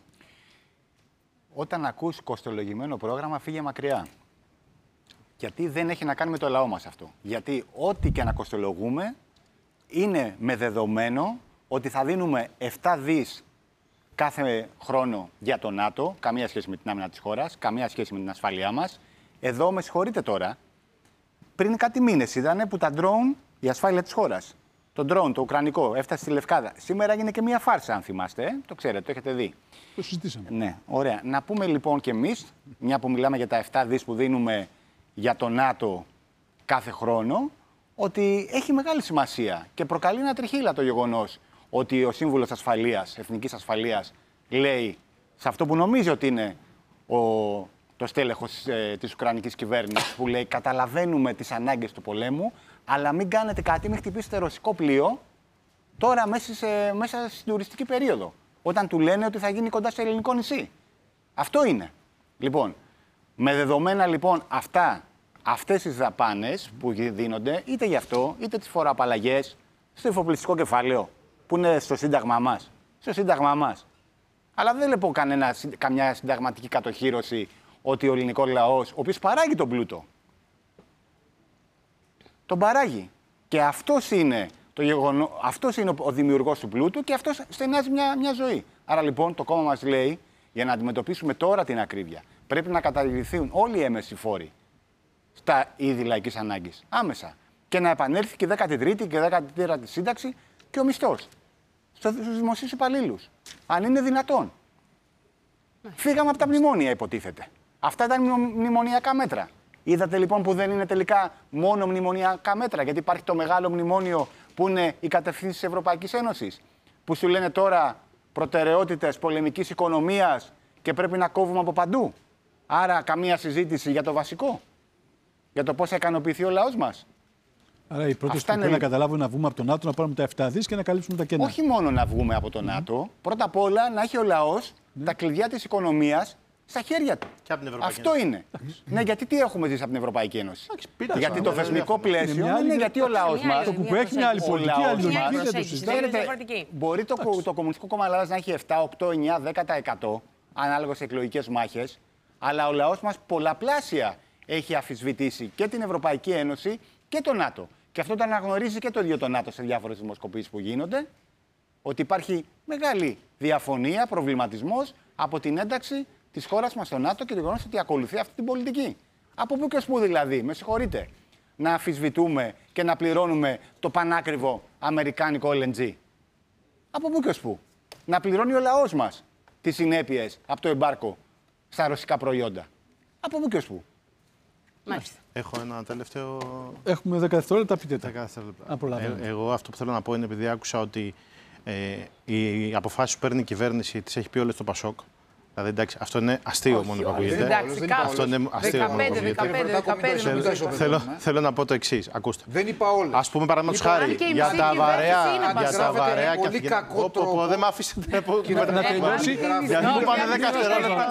Όταν ακούς κοστολογημένο πρόγραμμα, φύγε μακριά. Γιατί δεν έχει να κάνει με το λαό μας αυτό. Γιατί ό,τι και να κοστολογούμε είναι με δεδομένο ότι θα δίνουμε 7 δις κάθε χρόνο για το ΝΑΤΟ, καμία σχέση με την άμυνα της χώρας, καμία σχέση με την ασφάλειά μας. Εδώ, με συγχωρείτε τώρα, πριν κάτι μήνες είδανε που τα drone, η ασφάλεια της χώρας, το drone, το ουκρανικό, έφτασε στη Λευκάδα. Σήμερα έγινε και μία φάρσα, αν θυμάστε. Το ξέρετε, το έχετε δει. Το συζητήσαμε. Ναι, ωραία. Να πούμε λοιπόν και εμείς, μια που μιλάμε για τα 7 δις που δίνουμε για το ΝΑΤΟ κάθε χρόνο, ότι έχει μεγάλη σημασία και προκαλεί ένα τριχύλα το γεγονός ότι ο Σύμβουλος Ασφαλείας, Εθνικής Ασφαλείας, λέει σε αυτό που νομίζει ότι είναι το στέλεχος της Ουκρανικής κυβέρνησης, που λέει καταλαβαίνουμε τις ανάγκες του πολέμου, αλλά μην κάνετε κάτι, μην χτυπήσετε ρωσικό πλοίο τώρα μέσα στην τουριστική περίοδο, όταν του λένε ότι θα γίνει κοντά στο ελληνικό νησί. Αυτό είναι. Λοιπόν, με δεδομένα λοιπόν αυτές τις δαπάνες που δίνονται, είτε γι' αυτό, είτε τις φοροαπαλλαγές, στο εφοπλιστικό κεφάλαιο, που είναι στο Σύνταγμα μας. Στο Σύνταγμα μας. Αλλά δεν λέω καμιά συνταγματική κατοχύρωση ότι ο ελληνικός λαός, ο οποίος παράγει τον πλούτο, τον παράγει. Και αυτός είναι ο δημιουργός του πλούτου και αυτός στενάζει μια ζωή. Άρα λοιπόν το κόμμα μας λέει, για να αντιμετωπίσουμε τώρα την ακρίβεια, πρέπει να καταργηθούν όλοι οι έμεσοι φόροι στα είδη λαϊκής ανάγκης. Άμεσα. Και να επανέλθει και η 13η και 14η σύνταξη και ο μισθός στους δημοσίους υπαλλήλους. Αν είναι δυνατόν. Φύγαμε από τα μνημόνια, υποτίθεται. Αυτά ήταν μνημονιακά μέτρα. Είδατε λοιπόν που δεν είναι τελικά μόνο μνημονιακά μέτρα, γιατί υπάρχει το μεγάλο μνημόνιο που είναι οι κατευθύνσεις της Ευρωπαϊκής Ένωσης, που σου λένε τώρα προτεραιότητες πολεμικής οικονομίας και πρέπει να κόβουμε από παντού. Άρα καμία συζήτηση για το βασικό, για το πώς θα ικανοποιηθεί ο λαός μας. Άρα η πρόταση που πρέπει να καταλάβουμε να βγούμε από το ΝΑΤΟ, να πάρουμε τα 7 δις και να καλύψουμε τα κενά. Όχι μόνο να βγούμε από το ΝΑΤΟ, πρώτα απ' όλα να έχει ο λαός τα κλειδιά της οικονομίας στα χέρια του. Και από την Ευρωπαϊκή Αυτό είναι. Ναι, γιατί τι έχουμε ζήσει από την Ευρωπαϊκή Ένωση. Γιατί το θεσμικό πλαίσιο είναι γιατί ο λαός μας. Το που έχει μια άλλη πολιτική, άλλη λογική, δεν το συζητάμε. Μπορεί το Κομμουνιστικό Κόμμα Ελλάδας να έχει 7, 8, 9, 10% ανάλογα σε εκλογικές μάχες, αλλά ο λαός μας πολλαπλάσια έχει αμφισβητήσει και την Ευρωπαϊκή Ένωση και το ΝΑΤΟ. Και αυτό το αναγνωρίζει και το ίδιο το ΝΑΤΟ σε διάφορες δημοσκοπήσεις που γίνονται, ότι υπάρχει μεγάλη διαφωνία, προβληματισμός από την ένταξη της χώρας μας στο ΝΑΤΟ και το γεγονός ότι ακολουθεί αυτή την πολιτική. Από πού και ως πού δηλαδή, με συγχωρείτε, να αμφισβητούμε και να πληρώνουμε το πανάκριβο αμερικάνικο LNG. Από πού και ως πού. Να πληρώνει ο λαός μας τις συνέπειες από το εμπάρκο στα ρωσικά προϊόντα. Από πού και ως πού. Μάλιστα. Έχω ένα τελευταίο. Έχουμε 10 δευτερόλεπτα, πείτε τα. 10 δευτερόλεπτα. Εγώ αυτό που θέλω να πω είναι, επειδή άκουσα ότι οι αποφάσεις που παίρνει η κυβέρνηση τις έχει πει όλες το Πασόκ. Δηλαδή, εντάξει, αυτό είναι αστείο μόνο που ακούγεται. Αυτό είναι αστείο μόνο που ακούγεται. Θέλω να πω το εξής. Ακούστε. Δεν είπα όλα. Ας πούμε, παραδείγματος χάρη, για τα βαρέα και αυτά. Δεν μ' αφήσετε να τελειώσει. Γιατί μου πάνε 10 δευτερόλεπτα.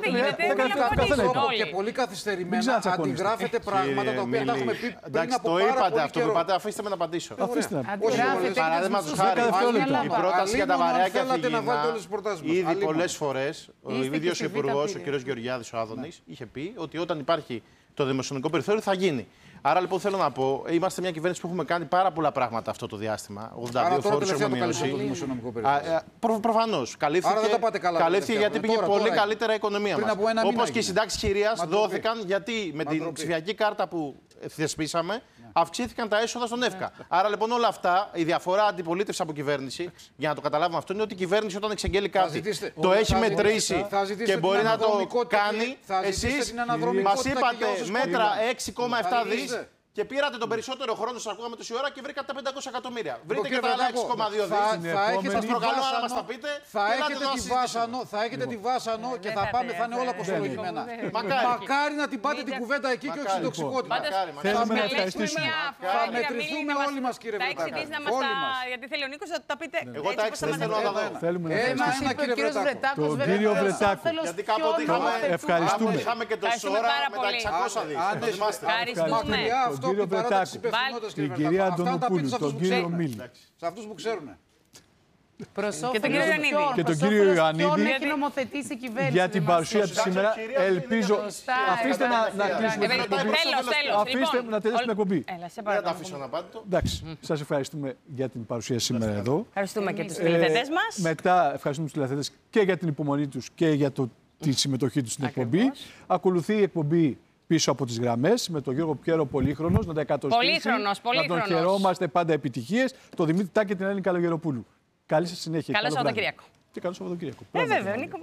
Και πολύ καθυστερημένα αντιγράφετε πράγματα τα οποία τα έχουμε πει πριν από πάρα πολύ καιρό. Το είπατε αυτό που είπατε, αφήστε με να απαντήσω. Παραδείγματος χάρη, η πρόταση για τα βαρέα και αφηγήνα, ήδη πολλές φορές ο ίδιος υπουργός, ο κ. Γεωργιάδης, ο Άδωνης, είχε πει ότι όταν υπάρχει το δημοσιονομικό περιθώριο θα γίνει. Άρα λοιπόν θέλω να πω, είμαστε μια κυβέρνηση που έχουμε κάνει πάρα πολλά πράγματα αυτό το διάστημα. 82 φόρους έχουμε μειώσει. Προφανώς. Καλύφθηκε γιατί πήγε πολύ καλύτερα η οικονομία μας. Όπως και οι συντάξεις χειρίας δόθηκαν γιατί με την ψηφιακή κάρτα που θεσπίσαμε αυξήθηκαν τα έσοδα στον ΕΦΚΑ. Άρα λοιπόν όλα αυτά, η διαφορά αντιπολίτευση από κυβέρνηση, για να το καταλάβουμε αυτό, είναι ότι η κυβέρνηση όταν εξαγγέλει κάτι το έχει μετρήσει και μπορεί να το κάνει. Εσείς μας είπατε μέτρα 6,7 δις. Και πήρατε τον περισσότερο χρόνο, σας ακούγαμε τόση ώρα και βρήκατε τα 500 εκατομμύρια. Βρείτε και τα άλλα 6,2 δις. Σας προκαλώ να μας τα πείτε. Θα έχετε τη Βάσανο και θα είναι όλα κοστολογημένα. Μακάρι να την πάτε την κουβέντα εκεί και όχι στην τοξικότητα. Θα μετρηθούμε όλοι μας, κύριε Βρετάκο. Γιατί θέλει ο Νίκος να τα πείτε. Εγώ τα 6 δεν θέλω να τα δω. Ένα, κύριε Βρετάκο. Τον κύριο Βρετάκο. Γιατί κάποτε είχαμε και το ΣΟΡΑ με τα 600 δις. Ευχαριστούμε. Τον κύριο Βρετάκο, την κυρία Αντωνοπούλου, τον κύριο Μίλη. Σε αυτούς που ξέρουν. Και τον κύριο Ιωαννίδη. Και τον κύριο Ιωαννίδη έχει νομοθετήσει η κυβέρνηση για την παρουσία του σήμερα. Ελπίζω. Αφήστε να κλείσουμε την εκπομπή. Αφήστε να τελειώσουμε την εκπομπή. Δεν τα αφήσω να πάτε. Εντάξει, σας ευχαριστούμε για την παρουσία σήμερα εδώ. Ευχαριστούμε και τους τηλεθετές μας. Μετά ευχαριστούμε τους τηλεθετές και για την υπομονή τους και για τη συμμετοχή τους στην εκπομπή. Ακολουθεί η εκπομπή Πίσω από τις γραμμές με τον Γιώργο Πιέρο Πολύχρονος, να τα εκατοστήσει, να τον χαιρόμαστε πάντα επιτυχίες, τον Δημήτρη Τάκη και την Έλληνη Καλογεροπούλου. Καλή σας συνέχεια. Καλό Σαββατοκύριακο. Και καλό Σαββατοκύριακο. Βέβαια, Νίκο.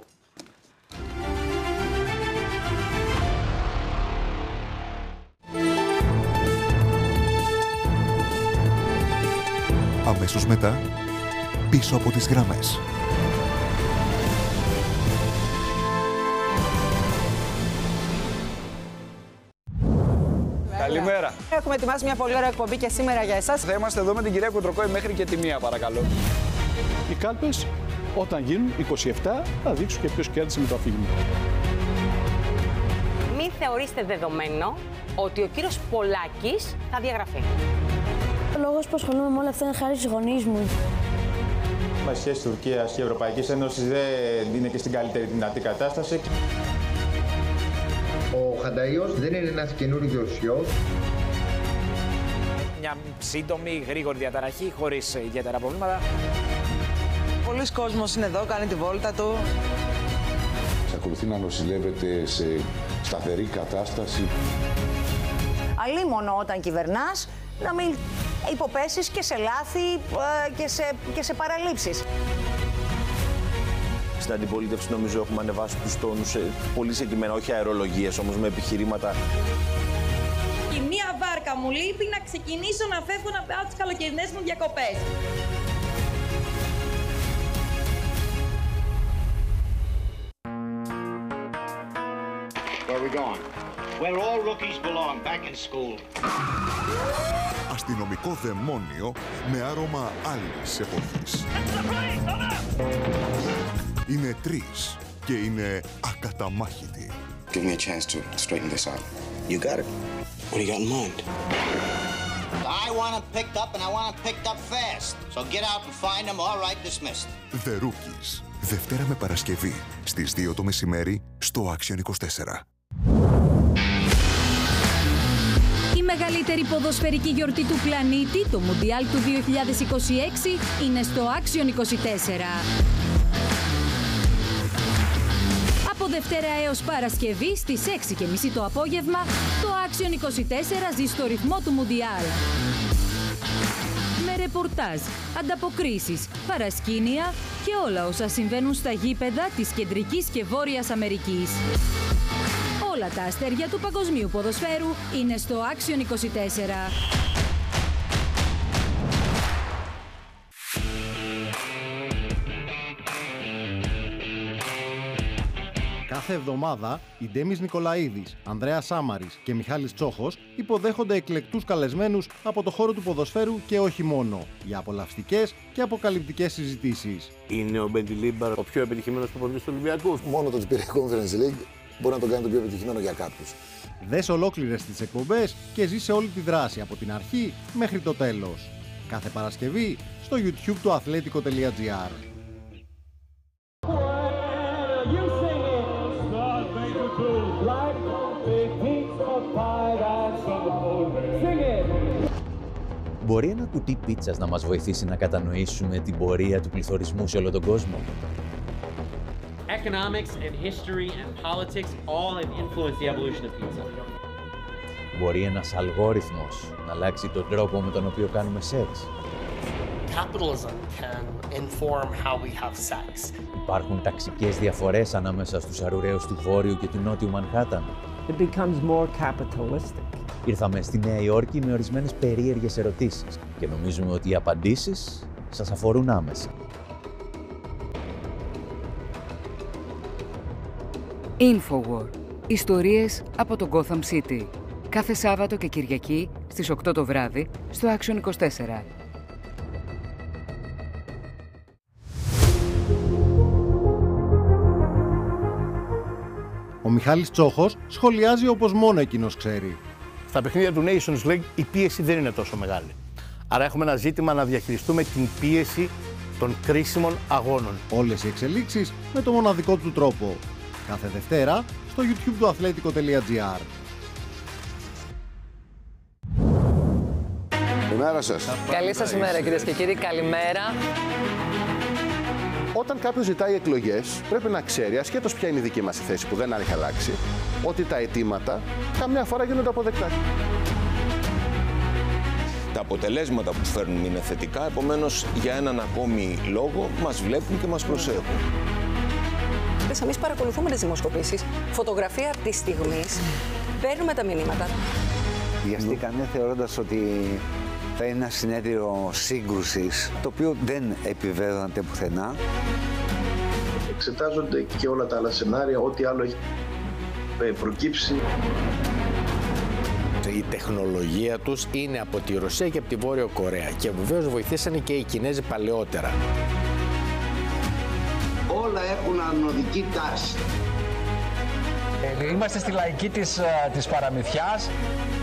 Αμέσως μετά, Πίσω από τις γραμμές. Καλημέρα. Έχουμε ετοιμάσει μια πολύ ωραία εκπομπή και σήμερα για εσάς. Θα είμαστε εδώ με την κυρία Κοντροκόη μέχρι και τη 1, παρακαλώ. Οι κάλπες, όταν γίνουν 27, θα δείξουν και ποιος κέρδισε με το αφήγημα. Μην θεωρείστε δεδομένο ότι ο κύριος Πολάκης θα διαγραφεί. Ο λόγος που ασχολούμαι με όλα αυτά είναι χάρη στους γονείς μου. Οι σχέσεις Τουρκίας και Ευρωπαϊκής Ένωσης δεν είναι και στην καλύτερη δυνατή κατάσταση. Ο Χανταϊός δεν είναι ένας καινούριος ιός. Μια σύντομη, γρήγορη διαταραχή, χωρίς ιδιαίτερα προβλήματα. Πολλοί κόσμος είναι εδώ, κάνει τη βόλτα του. Εξακολουθεί να νοσηλεύεται σε σταθερή κατάσταση. Αλίμονο όταν κυβερνάς, να μην υποπέσεις και σε λάθη και σε παραλήψεις. Στην αντιπολίτευση νομίζω έχουμε ανεβάσει τους τόνους πολύ συγκεκριμένα, όχι αερολογίες όμως με επιχειρήματα. Η μία βάρκα μου λείπει να ξεκινήσω να φεύγω να πάω τις καλοκαιρινές μου διακοπές. Where are we going? Where all rookies belong, back in school. Αστυνομικό δαιμόνιο με άρωμα άλλης εποχής. Είναι τρεις και είναι ακαταμάχητοι. Give me a chance to straighten this out. You got it. What do you got in mind? I want it picked up and I want it picked up fast. So get out and find them. All right, dismissed. The Rookies. Δευτέρα με Παρασκευή στις 2 το μεσημέρι στο Action 24. Η μεγαλύτερη ποδοσφαιρική γιορτή του πλανήτη, το Μουντιάλ του 2026, είναι στο Action 24. Από Δευτέρα έως Παρασκευή στις 6:30 το απόγευμα, το Action 24 ζει στο ρυθμό του Μουντιάλ. Με ρεπορτάζ, ανταποκρίσεις, παρασκήνια και όλα όσα συμβαίνουν στα γήπεδα της Κεντρικής και Βόρειας Αμερικής. Όλα τα αστέρια του παγκοσμίου ποδοσφαίρου είναι στο Action 24. Κάθε εβδομάδα, οι Ντέμις Νικολαίδης, Ανδρέας Σάμαρης και Μιχάλης Τσόχος υποδέχονται εκλεκτούς καλεσμένους από το χώρο του ποδοσφαίρου και όχι μόνο, για απολαυστικές και αποκαλυπτικές συζητήσεις. Είναι ο Μπεντιλίμπαρ ο πιο επιτυχημένος προπονητής του Ολυμπιακού. Μόνο το ότι πήρε Conference League μπορεί να το κάνει το πιο επιτυχημένο για κάποιους. Δες ολόκληρες τις εκπομπές και ζήσε όλη τη δράση από την αρχή μέχρι το τέλος. Κάθε Παρασκευή στο YouTube του athletico.gr. Like a big piece of pie that's Μπορεί ένα κουτί πίτσας να μας βοηθήσει να κατανοήσουμε την πορεία του πληθωρισμού σε όλο τον κόσμο? Economics and history and politics all have influenced the evolution of pizza. Μπορεί ένας αλγόριθμος να αλλάξει τον τρόπο με τον οποίο κάνουμε σεξ? Capitalism can inform how we have sex. Υπάρχουν ταξικές διαφορές ανάμεσα στους αρουραίους του Βόρειου και του Νότιου Μανχάταν? It becomes more capitalistic. Ήρθαμε στη Νέα Υόρκη με ορισμένες περίεργες ερωτήσεις και νομίζουμε ότι οι απαντήσεις σας αφορούν άμεσα. Infowar. Ιστορίες από το Gotham City. Κάθε Σάββατο και Κυριακή στις 8 το βράδυ στο Action 24. Ο Μιχάλης Τσόχος σχολιάζει όπως μόνο εκείνος ξέρει. Στα παιχνίδια του Nations League η πίεση δεν είναι τόσο μεγάλη. Άρα έχουμε ένα ζήτημα να διαχειριστούμε την πίεση των κρίσιμων αγώνων. Όλες οι εξελίξεις με το μοναδικό του τρόπο. Κάθε Δευτέρα στο YouTube του Athletico.gr. Καλημέρα σας. Καλή σας ημέρα κυρίες και κύριοι, καλημέρα. Όταν κάποιος ζητάει εκλογές, πρέπει να ξέρει, ασχέτως ποια είναι η δική μας θέση που δεν έχει αλλάξει, ότι τα αιτήματα καμιά φορά γίνονται αποδεκτά. Τα αποτελέσματα που φέρνουν είναι θετικά, επομένως για έναν ακόμη λόγο μας βλέπουν και μας προσέχουν. Εμείς παρακολουθούμε τις δημοσκοπήσεις, φωτογραφία της στιγμής, παίρνουμε τα μηνύματα. Βιαστήκανε θεωρώντας ότι θα είναι ένα συνέδριο σύγκρουσης, το οποίο δεν επιβεβαιώνεται πουθενά. Εξετάζονται και όλα τα άλλα σενάρια, ό,τι άλλο έχει προκύψει. Η τεχνολογία τους είναι από τη Ρωσία και από τη Βόρειο Κορέα και βεβαίως βοηθήσανε και οι Κινέζοι παλαιότερα. Όλα έχουν ανωδική τάση. Είμαστε στη λαϊκή της παραμυθιάς.